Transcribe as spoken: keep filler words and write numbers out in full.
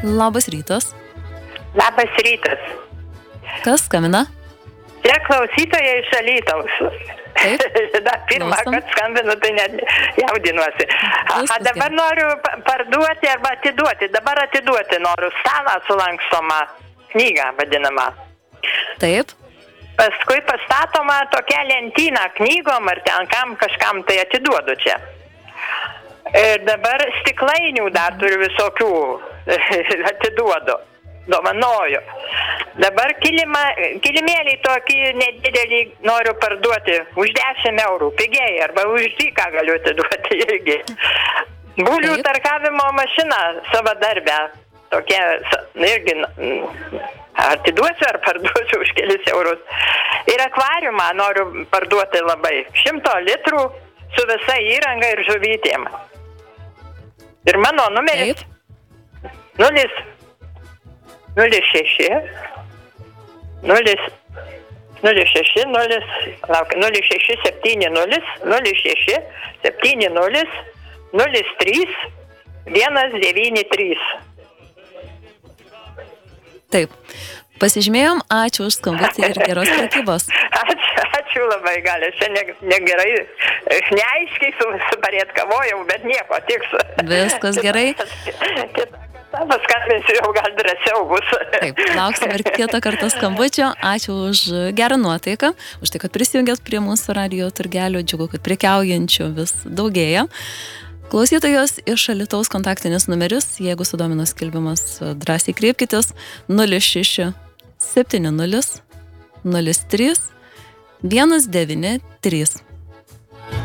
Labas rytas. Labas rytas. Kas skambina? Čia klausytoja iš Alytaus. Taip. Da, pirmą, Klausom. kad skambinu, tai net jaudinuosi. A, a Viskas dabar gerai. noriu pa- parduoti arba atiduoti. Dabar atiduoti noriu stalą sulankstomą, knygą vadinamą. Taip. Paskui pastatoma tokia lentyna knygom ar ten kam kažkam tai atiduodu čia. Ir dabar stiklainių dar turiu visokių atiduodu. Dovanoju. Dabar kilimą, kilimėlį tokį nedidelį noriu parduoti už dešimt eurų, pigiai, arba už dyką galiu atiduoti irgi. Bulių Taip. tarkavimo mašina savadarbę, tokia sa- irgi mm, atiduosiu ar parduosiu už kelis eurus. Ir akvariumą noriu parduoti labai, šimto litrų su visa įranga ir žuvytėm. Ir mano numeris Taip. nulis nulis šeši nulis nulis šeši nulis lauk nulis šeši septyni nulis nulis šeši septyni nulis nulis trys vienas devyni trys. Taip. Pasižymėjom, ačiū už skambutį ir geros prekybos. Ačiū, ačiū labai, gal aš čia ne- negerai, neaiškiai su, suparėtkavojau, bet nieko, tiks. Viskas gerai. Kitą kartą paskambinsiu, jau gal drąsiau bus. Taip, lauksim ir kitą kartą skambučio. Ačiū už gerą nuotaiką, už tai, kad prisijungėt prie mūsų radijo turgelio. Džiugu, kad prekiaujančių vis daugėja. Klausytojos iš Alytaus kontaktinis numeris, jeigu sudomino skelbimas, drąsiai kreipkitės nulis šeši septyni nulis nulis trys vienas devyni trys.